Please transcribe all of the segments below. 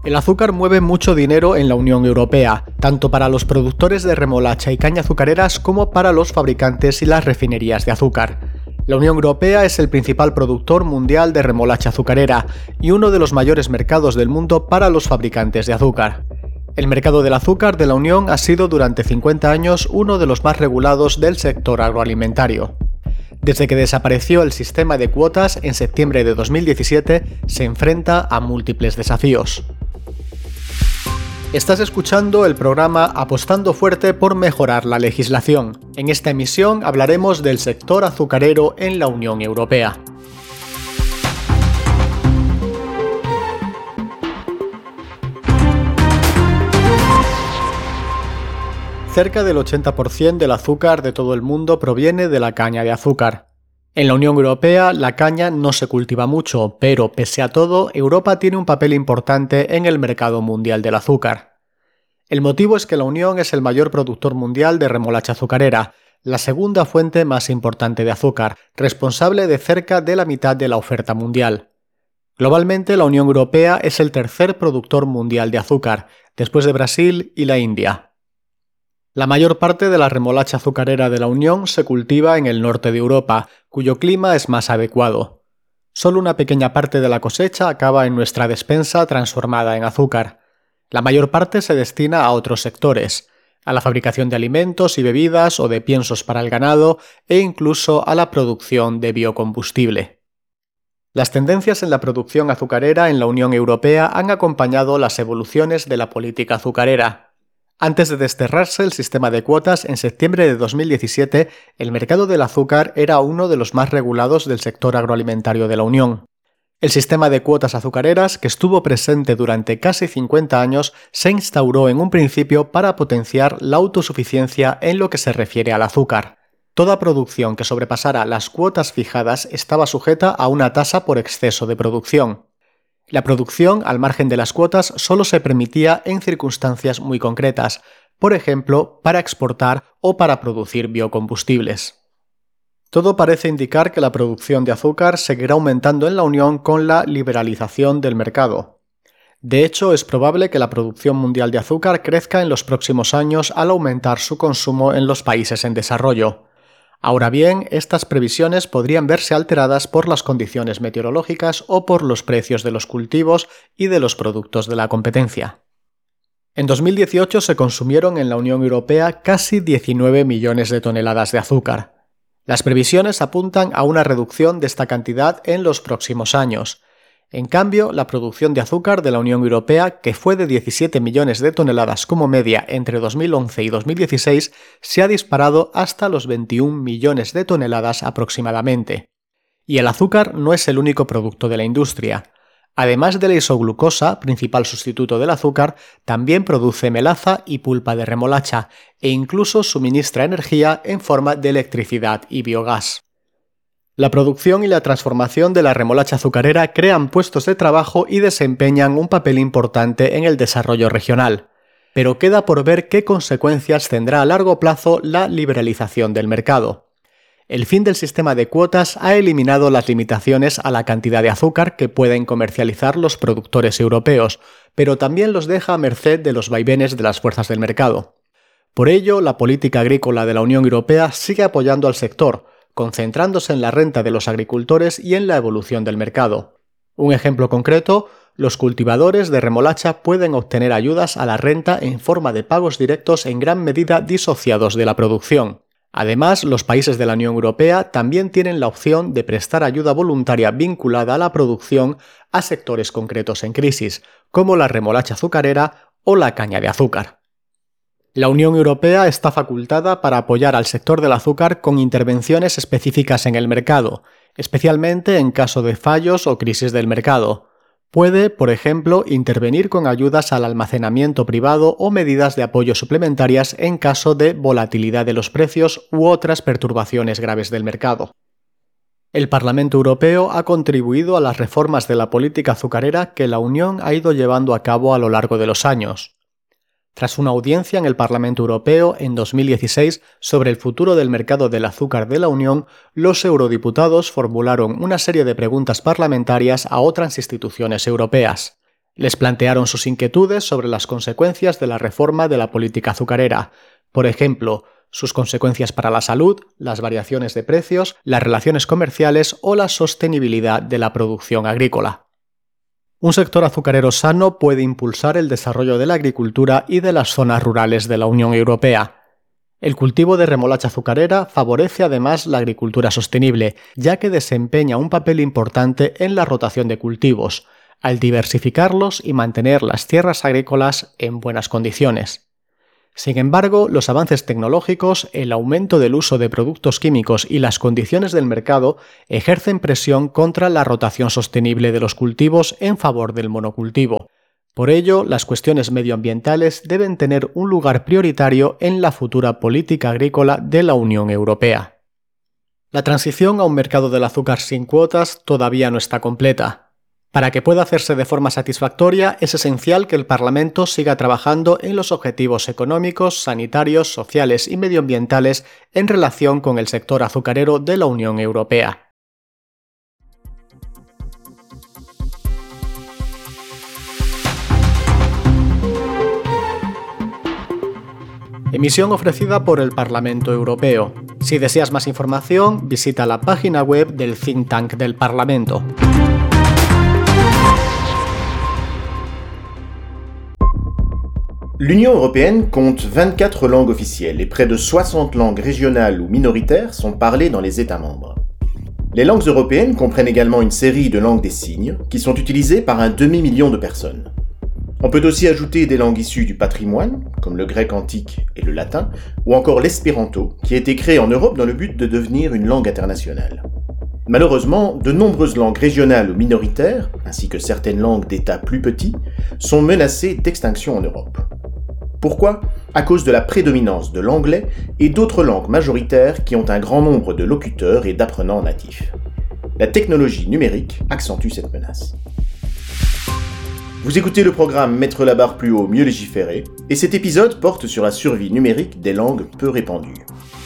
El azúcar mueve mucho dinero en la Unión Europea, tanto para los productores de remolacha y caña azucareras como para los fabricantes y las refinerías de azúcar. La Unión Europea es el principal productor mundial de remolacha azucarera y uno de los mayores mercados del mundo para los fabricantes de azúcar. El mercado del azúcar de la Unión ha sido durante 50 años uno de los más regulados del sector agroalimentario. Desde que desapareció el sistema de cuotas en septiembre de 2017, se enfrenta a múltiples desafíos. Estás escuchando el programa Apostando Fuerte por Mejorar la Legislación. En esta emisión hablaremos del sector azucarero en la Unión Europea. Cerca del 80% del azúcar de todo el mundo proviene de la caña de azúcar. En la Unión Europea la caña no se cultiva mucho, pero pese a todo, Europa tiene un papel importante en el mercado mundial del azúcar. El motivo es que la Unión es el mayor productor mundial de remolacha azucarera, la segunda fuente más importante de azúcar, responsable de cerca de la mitad de la oferta mundial. Globalmente, la Unión Europea es el tercer productor mundial de azúcar, después de Brasil y la India. La mayor parte de la remolacha azucarera de la Unión se cultiva en el norte de Europa, cuyo clima es más adecuado. Solo una pequeña parte de la cosecha acaba en nuestra despensa transformada en azúcar. La mayor parte se destina a otros sectores, a la fabricación de alimentos y bebidas o de piensos para el ganado e incluso a la producción de biocombustible. Las tendencias en la producción azucarera en la Unión Europea han acompañado las evoluciones de la política azucarera. Antes de desterrarse el sistema de cuotas en septiembre de 2017, el mercado del azúcar era uno de los más regulados del sector agroalimentario de la Unión. El sistema de cuotas azucareras, que estuvo presente durante casi 50 años, se instauró en un principio para potenciar la autosuficiencia en lo que se refiere al azúcar. Toda producción que sobrepasara las cuotas fijadas estaba sujeta a una tasa por exceso de producción. La producción, al margen de las cuotas, solo se permitía en circunstancias muy concretas, por ejemplo, para exportar o para producir biocombustibles. Todo parece indicar que la producción de azúcar seguirá aumentando en la Unión con la liberalización del mercado. De hecho, es probable que la producción mundial de azúcar crezca en los próximos años al aumentar su consumo en los países en desarrollo. Ahora bien, estas previsiones podrían verse alteradas por las condiciones meteorológicas o por los precios de los cultivos y de los productos de la competencia. En 2018 se consumieron en la Unión Europea casi 19 millones de toneladas de azúcar. Las previsiones apuntan a una reducción de esta cantidad en los próximos años. En cambio, la producción de azúcar de la Unión Europea, que fue de 17 millones de toneladas como media entre 2011 y 2016, se ha disparado hasta los 21 millones de toneladas aproximadamente. Y el azúcar no es el único producto de la industria. Además de la isoglucosa, principal sustituto del azúcar, también produce melaza y pulpa de remolacha, e incluso suministra energía en forma de electricidad y biogás. La producción y la transformación de la remolacha azucarera crean puestos de trabajo y desempeñan un papel importante en el desarrollo regional. Pero queda por ver qué consecuencias tendrá a largo plazo la liberalización del mercado. El fin del sistema de cuotas ha eliminado las limitaciones a la cantidad de azúcar que pueden comercializar los productores europeos, pero también los deja a merced de los vaivenes de las fuerzas del mercado. Por ello, la política agrícola de la Unión Europea sigue apoyando al sector, concentrándose en la renta de los agricultores y en la evolución del mercado. Un ejemplo concreto, los cultivadores de remolacha pueden obtener ayudas a la renta en forma de pagos directos en gran medida disociados de la producción. Además, los países de la Unión Europea también tienen la opción de prestar ayuda voluntaria vinculada a la producción a sectores concretos en crisis, como la remolacha azucarera o la caña de azúcar. La Unión Europea está facultada para apoyar al sector del azúcar con intervenciones específicas en el mercado, especialmente en caso de fallos o crisis del mercado. Puede, por ejemplo, intervenir con ayudas al almacenamiento privado o medidas de apoyo suplementarias en caso de volatilidad de los precios u otras perturbaciones graves del mercado. El Parlamento Europeo ha contribuido a las reformas de la política azucarera que la Unión ha ido llevando a cabo a lo largo de los años. Tras una audiencia en el Parlamento Europeo en 2016 sobre el futuro del mercado del azúcar de la Unión, los eurodiputados formularon una serie de preguntas parlamentarias a otras instituciones europeas. Les plantearon sus inquietudes sobre las consecuencias de la reforma de la política azucarera, por ejemplo, sus consecuencias para la salud, las variaciones de precios, las relaciones comerciales o la sostenibilidad de la producción agrícola. Un sector azucarero sano puede impulsar el desarrollo de la agricultura y de las zonas rurales de la Unión Europea. El cultivo de remolacha azucarera favorece además la agricultura sostenible, ya que desempeña un papel importante en la rotación de cultivos, al diversificarlos y mantener las tierras agrícolas en buenas condiciones. Sin embargo, los avances tecnológicos, el aumento del uso de productos químicos y las condiciones del mercado ejercen presión contra la rotación sostenible de los cultivos en favor del monocultivo. Por ello, las cuestiones medioambientales deben tener un lugar prioritario en la futura política agrícola de la Unión Europea. La transición a un mercado del azúcar sin cuotas todavía no está completa. Para que pueda hacerse de forma satisfactoria, es esencial que el Parlamento siga trabajando en los objetivos económicos, sanitarios, sociales y medioambientales en relación con el sector azucarero de la Unión Europea. Emisión ofrecida por el Parlamento Europeo. Si deseas más información, visita la página web del Think Tank del Parlamento. L'Union européenne compte 24 langues officielles et près de 60 langues régionales ou minoritaires sont parlées dans les États membres. Les langues européennes comprennent également une série de langues des signes qui sont utilisées par un demi-million de personnes. On peut aussi ajouter des langues issues du patrimoine, comme le grec antique et le latin, ou encore l'espéranto, qui a été créé en Europe dans le but de devenir une langue internationale. Malheureusement, de nombreuses langues régionales ou minoritaires, ainsi que certaines langues d'États plus petits, sont menacées d'extinction en Europe. Pourquoi ? À cause de la prédominance de l'anglais et d'autres langues majoritaires qui ont un grand nombre de locuteurs et d'apprenants natifs. La technologie numérique accentue cette menace. Vous écoutez le programme Mettre la barre plus haut, mieux légiférer, et cet épisode porte sur la survie numérique des langues peu répandues.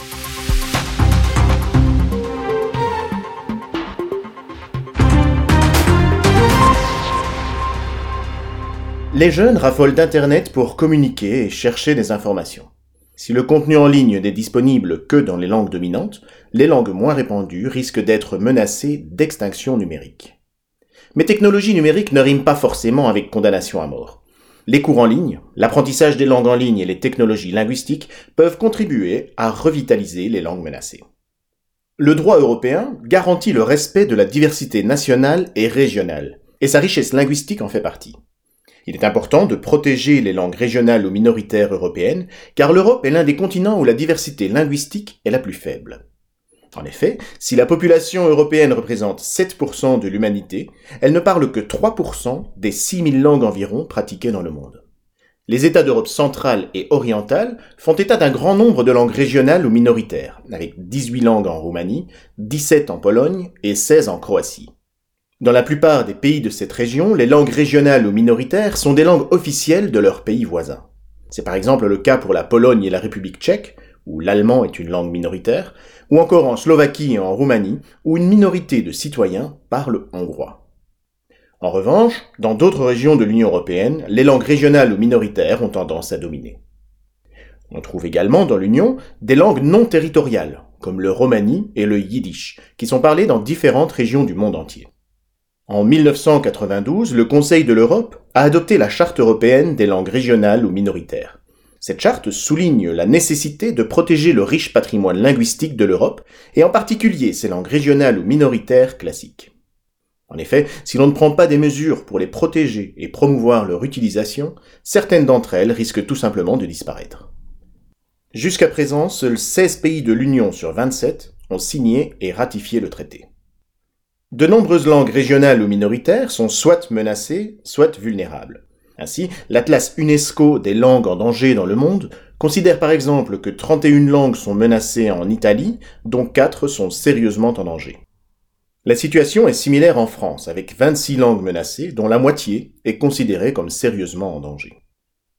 Les jeunes raffolent d'Internet pour communiquer et chercher des informations. Si le contenu en ligne n'est disponible que dans les langues dominantes, les langues moins répandues risquent d'être menacées d'extinction numérique. Mais technologie numérique ne rime pas forcément avec condamnation à mort. Les cours en ligne, l'apprentissage des langues en ligne et les technologies linguistiques peuvent contribuer à revitaliser les langues menacées. Le droit européen garantit le respect de la diversité nationale et régionale, et sa richesse linguistique en fait partie. Il est important de protéger les langues régionales ou minoritaires européennes, car l'Europe est l'un des continents où la diversité linguistique est la plus faible. En effet, si la population européenne représente 7% de l'humanité, elle ne parle que 3% des 6000 langues environ pratiquées dans le monde. Les États d'Europe centrale et orientale font état d'un grand nombre de langues régionales ou minoritaires, avec 18 langues en Roumanie, 17 en Pologne et 16 en Croatie. Dans la plupart des pays de cette région, les langues régionales ou minoritaires sont des langues officielles de leurs pays voisins. C'est par exemple le cas pour la Pologne et la République tchèque, où l'allemand est une langue minoritaire, ou encore en Slovaquie et en Roumanie, où une minorité de citoyens parle hongrois. En revanche, dans d'autres régions de l'Union européenne, les langues régionales ou minoritaires ont tendance à dominer. On trouve également dans l'Union des langues non territoriales, comme le romani et le yiddish, qui sont parlées dans différentes régions du monde entier. En 1992, le Conseil de l'Europe a adopté la Charte européenne des langues régionales ou minoritaires. Cette charte souligne la nécessité de protéger le riche patrimoine linguistique de l'Europe, et en particulier ses langues régionales ou minoritaires classiques. En effet, si l'on ne prend pas des mesures pour les protéger et promouvoir leur utilisation, certaines d'entre elles risquent tout simplement de disparaître. Jusqu'à présent, seuls 16 pays de l'Union sur 27 ont signé et ratifié le traité. De nombreuses langues régionales ou minoritaires sont soit menacées, soit vulnérables. Ainsi, l'Atlas UNESCO des langues en danger dans le monde considère par exemple que 31 langues sont menacées en Italie, dont 4 sont sérieusement en danger. La situation est similaire en France, avec 26 langues menacées, dont la moitié est considérée comme sérieusement en danger.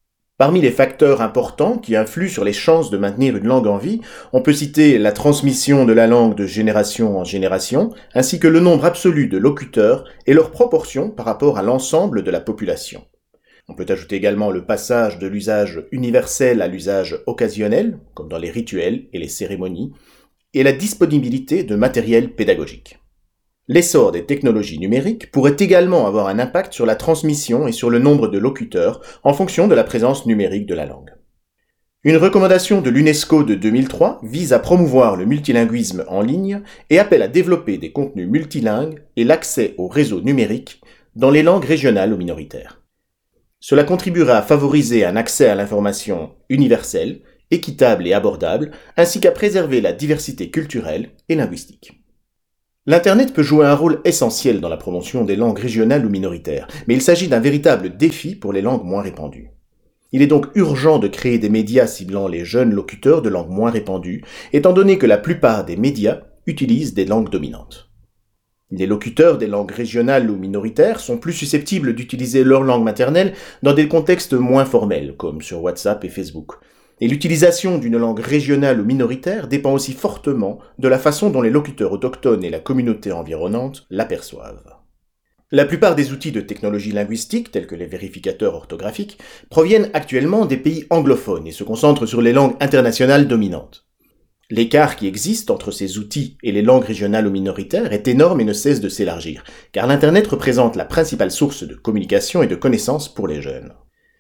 Parmi les facteurs importants qui influent sur les chances de maintenir une langue en vie, on peut citer la transmission de la langue de génération en génération, ainsi que le nombre absolu de locuteurs et leur proportion par rapport à l'ensemble de la population. On peut ajouter également le passage de l'usage universel à l'usage occasionnel, comme dans les rituels et les cérémonies, et la disponibilité de matériel pédagogique. L'essor des technologies numériques pourrait également avoir un impact sur la transmission et sur le nombre de locuteurs en fonction de la présence numérique de la langue. Une recommandation de l'UNESCO de 2003 vise à promouvoir le multilinguisme en ligne et appelle à développer des contenus multilingues et l'accès aux réseaux numériques dans les langues régionales ou minoritaires. Cela contribuera à favoriser un accès à l'information universelle, équitable et abordable, ainsi qu'à préserver la diversité culturelle et linguistique. L'Internet peut jouer un rôle essentiel dans la promotion des langues régionales ou minoritaires, mais il s'agit d'un véritable défi pour les langues moins répandues. Il est donc urgent de créer des médias ciblant les jeunes locuteurs de langues moins répandues, étant donné que la plupart des médias utilisent des langues dominantes. Les locuteurs des langues régionales ou minoritaires sont plus susceptibles d'utiliser leur langue maternelle dans des contextes moins formels, comme sur WhatsApp et Facebook. Et l'utilisation d'une langue régionale ou minoritaire dépend aussi fortement de la façon dont les locuteurs autochtones et la communauté environnante l'aperçoivent. La plupart des outils de technologie linguistique, tels que les vérificateurs orthographiques, proviennent actuellement des pays anglophones et se concentrent sur les langues internationales dominantes. L'écart qui existe entre ces outils et les langues régionales ou minoritaires est énorme et ne cesse de s'élargir, car l'Internet représente la principale source de communication et de connaissances pour les jeunes.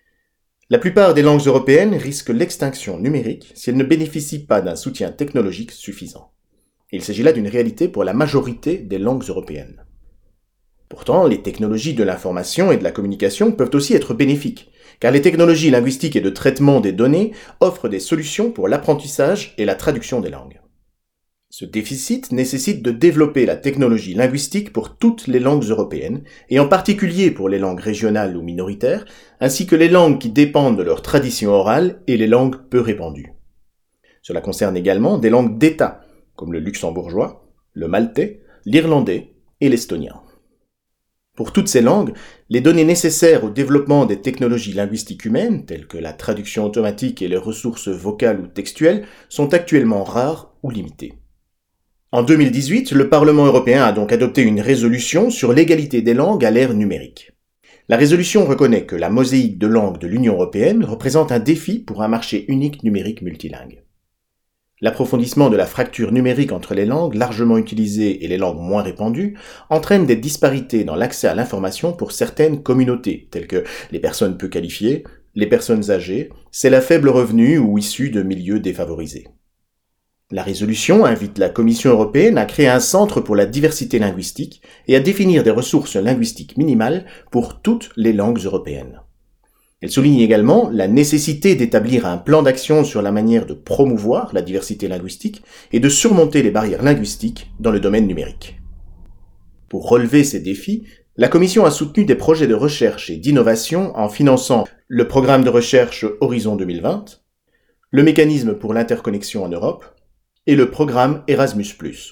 La plupart des langues européennes risquent l'extinction numérique si elles ne bénéficient pas d'un soutien technologique suffisant. Il s'agit là d'une réalité pour la majorité des langues européennes. Pourtant, les technologies de l'information et de la communication peuvent aussi être bénéfiques, car les technologies linguistiques et de traitement des données offrent des solutions pour l'apprentissage et la traduction des langues. Ce déficit nécessite de développer la technologie linguistique pour toutes les langues européennes, et en particulier pour les langues régionales ou minoritaires, ainsi que les langues qui dépendent de leur tradition orale et les langues peu répandues. Cela concerne également des langues d'État, comme le luxembourgeois, le maltais, l'irlandais et l'estonien. Pour toutes ces langues, les données nécessaires au développement des technologies linguistiques humaines, telles que la traduction automatique et les ressources vocales ou textuelles, sont actuellement rares ou limitées. En 2018, le Parlement européen a donc adopté une résolution sur l'égalité des langues à l'ère numérique. La résolution reconnaît que la mosaïque de langues de l'Union européenne représente un défi pour un marché unique numérique multilingue. L'approfondissement de la fracture numérique entre les langues largement utilisées et les langues moins répandues entraîne des disparités dans l'accès à l'information pour certaines communautés, telles que les personnes peu qualifiées, les personnes âgées, celles à faible revenu ou issues de milieux défavorisés. La résolution invite la Commission européenne à créer un centre pour la diversité linguistique et à définir des ressources linguistiques minimales pour toutes les langues européennes. Elle souligne également la nécessité d'établir un plan d'action sur la manière de promouvoir la diversité linguistique et de surmonter les barrières linguistiques dans le domaine numérique. Pour relever ces défis, la Commission a soutenu des projets de recherche et d'innovation en finançant le programme de recherche Horizon 2020, le mécanisme pour l'interconnexion en Europe et le programme Erasmus+.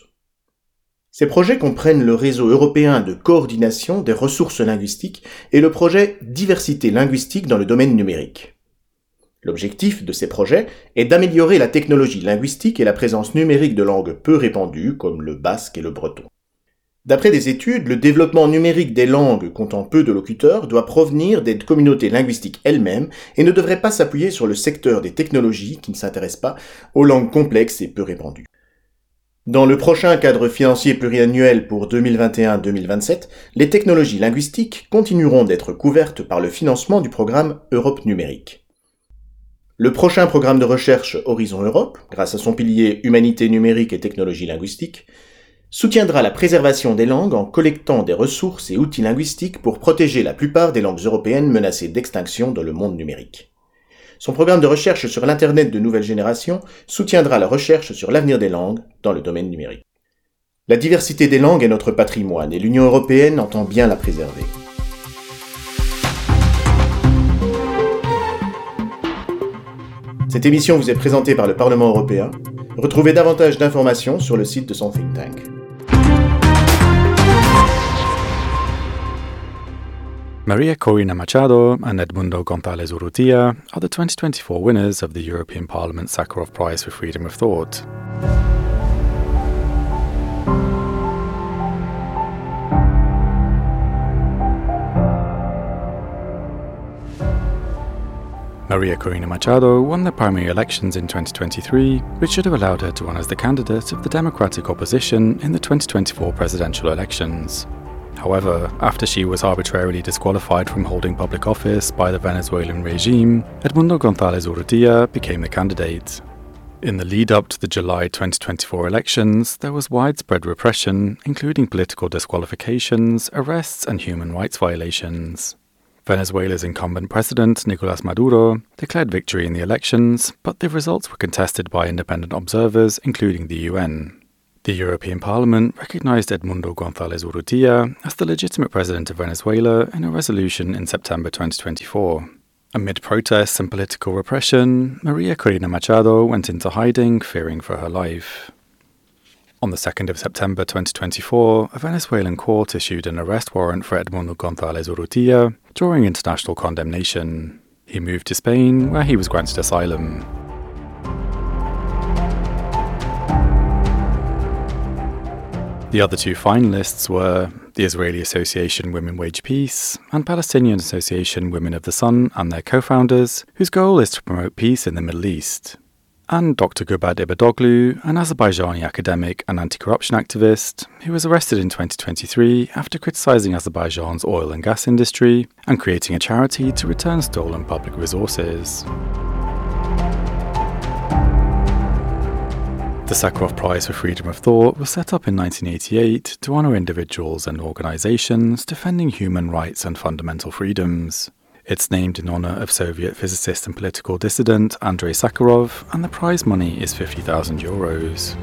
Ces projets comprennent le réseau européen de coordination des ressources linguistiques et le projet Diversité linguistique dans le domaine numérique. L'objectif de ces projets est d'améliorer la technologie linguistique et la présence numérique de langues peu répandues comme le basque et le breton. D'après des études, le développement numérique des langues comptant peu de locuteurs doit provenir des communautés linguistiques elles-mêmes et ne devrait pas s'appuyer sur le secteur des technologies qui ne s'intéresse pas aux langues complexes et peu répandues. Dans le prochain cadre financier pluriannuel pour 2021-2027, les technologies linguistiques continueront d'être couvertes par le financement du programme Europe numérique. Le prochain programme de recherche Horizon Europe, grâce à son pilier Humanité numérique et technologie linguistique, soutiendra la préservation des langues en collectant des ressources et outils linguistiques pour protéger la plupart des langues européennes menacées d'extinction dans le monde numérique. Son programme de recherche sur l'Internet de nouvelle génération soutiendra la recherche sur l'avenir des langues dans le domaine numérique. La diversité des langues est notre patrimoine et l'Union européenne entend bien la préserver. Cette émission vous est présentée par le Parlement européen. Retrouvez davantage d'informations sur le site de son think tank. Maria Corina Machado and Edmundo González Urrutia are the 2024 winners of the European Parliament Sakharov Prize for Freedom of Thought. Maria Corina Machado won the primary elections in 2023, which should have allowed her to run as the candidate of the Democratic opposition in the 2024 presidential elections. However, after she was arbitrarily disqualified from holding public office by the Venezuelan regime, Edmundo González Urrutia became the candidate. In the lead-up to the July 2024 elections, there was widespread repression, including political disqualifications, arrests and human rights violations. Venezuela's incumbent president, Nicolás Maduro, declared victory in the elections, but the results were contested by independent observers, including the UN. The European Parliament recognized Edmundo González Urrutia as the legitimate president of Venezuela in a resolution in September 2024. Amid protests and political repression, Maria Corina Machado went into hiding, fearing for her life. On the 2nd of September 2024, a Venezuelan court issued an arrest warrant for Edmundo González Urrutia, drawing international condemnation. He moved to Spain, where he was granted asylum. The other two finalists were the Israeli Association Women Wage Peace and Palestinian Association Women of the Sun and their co-founders, whose goal is to promote peace in the Middle East. And Dr. Gubad Ibadoglu, an Azerbaijani academic and anti-corruption activist, who was arrested in 2023 after criticising Azerbaijan's oil and gas industry and creating a charity to return stolen public resources. The Sakharov Prize for Freedom of Thought was set up in 1988 to honour individuals and organisations defending human rights and fundamental freedoms. It's named in honour of Soviet physicist and political dissident Andrei Sakharov, and the prize money is €50,000.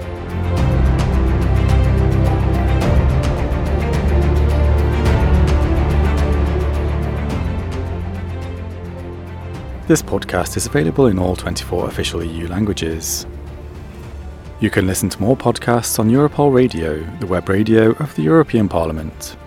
This podcast is available in all 24 official EU languages. You can listen to more podcasts on Europol Radio, the web radio of the European Parliament.